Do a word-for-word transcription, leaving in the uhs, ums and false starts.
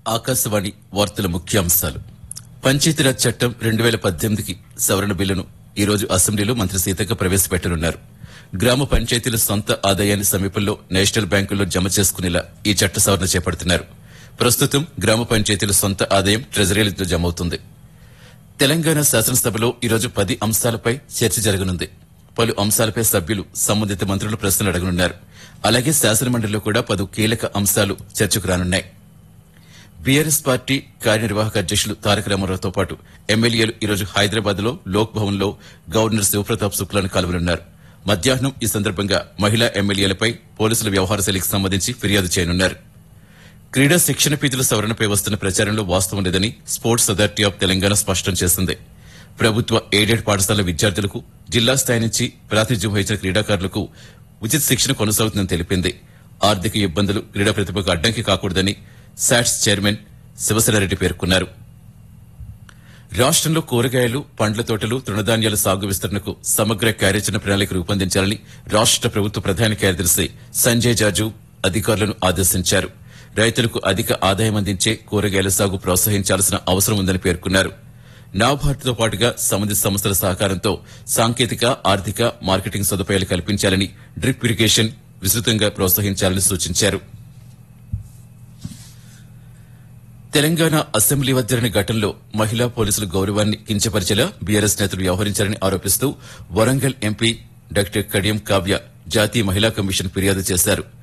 ఆకాశవాణి వార్తల ముఖ్యాంశాలు. పంచాయతీరాజ్ చట్టం రెండు వేల పద్దెనిమిదికి సవరణ బిల్లును ఈ రోజు అసెంబ్లీలో మంత్రి సీతక్క ప్రవేశపెట్టనున్నారు. గ్రామ పంచాయతీల సొంత ఆదాయాన్ని సమీపంలో నేషనల్ బ్యాంకుల్లో జమ చేసుకునేలా ఈ చట్ట సవరణ చేపడుతున్నారు. ప్రస్తుతం గ్రామ పంచాయతీల సొంత ఆదాయం ట్రెజరీలతో జమ అవుతుంది. తెలంగాణ శాసనసభలో ఈరోజు పది అంశాలపై చర్చ జరగనుంది. పలు అంశాలపై సభ్యులు సంబంధిత మంత్రులు ప్రశ్నలు అడగనున్నారు. అలాగే శాసనమండలిలో కూడా పలు కీలక అంశాలు చర్చకు రానున్నాయి. బీఆర్ఎస్ పార్టీ కార్యనిర్వాహక అధ్యకులు తారక రామారావుతో పాటు ఎమ్మెల్యేలు ఈరోజు హైదరాబాద్ లో లోక్ భవన్ లో గవర్నర్ శివప్రతాప్ శుక్లాను కలవనున్నారు. మధ్యాహ్నం ఈ సందర్భంగా మహిళా ఎమ్మెల్యేలపై పోలీసుల వ్యవహార శైలికి సంబంధించి ఫిర్యాదు చేయనున్నారు. క్రీడా శిక్షణ ఫీజుల సవరణపై వస్తున్న ప్రచారంలో వాస్తవం లేదని స్పోర్ట్స్ అథారిటీ ఆఫ్ తెలంగాణ స్పష్టం చేసింది. ప్రభుత్వ ఎయిడెడ్ పాఠశాల విద్యార్థులకు జిల్లా స్థాయి నుంచి ప్రాతినిధ్యం వహించిన క్రీడాకారులకు ఉచిత శిక్షణ కొనసాగుతుందని తెలిపింది. ఆర్థిక ఇబ్బందులు క్రీడా ప్రతిభకు అడ్డంకి కాకూడదని శాట్స్ చైర్మన్ శివసేనారెడ్డి పేర్కొన్నారు. రాష్టంలో కూరగాయలు, పండ్ల తోటలు, తృణధాన్యాల సాగు విస్తరణకు సమగ్ర కార్యాచరణ ప్రణాళిక రూపొందించాలని రాష్ట ప్రభుత్వ ప్రధాన కార్యదర్శి సంజయ్ జాజు అధికారులను ఆదేశించారు. రైతులకు అధిక ఆదాయం అందించే కూరగాయల సాగు ప్రోత్సహించాల్సిన అవసరం ఉందని పేర్కొన్నారు. నాబార్డుతో పాటుగా సంబంధిత సంస్థల సహకారంతో సాంకేతిక, ఆర్థిక, మార్కెటింగ్ సదుపాయాలు కల్పించాలని, డ్రిప్ ఇరిగేషన్ విస్తృతంగా ప్రోత్సహించాలని సూచించారు. తెలంగాణ అసెంబ్లీ వద్ద జరిగిన ఘటనలో మహిళా పోలీసుల గౌరవాన్ని కించపరిచేలా బీఆర్ఎస్ నేతలు వ్యవహరించారని ఆరోపిస్తూ వరంగల్ ఎంపీ డాక్టర్ కడియం కావ్య జాతీయ మహిళా కమిషన్ ఫిర్యాదు చేశారు.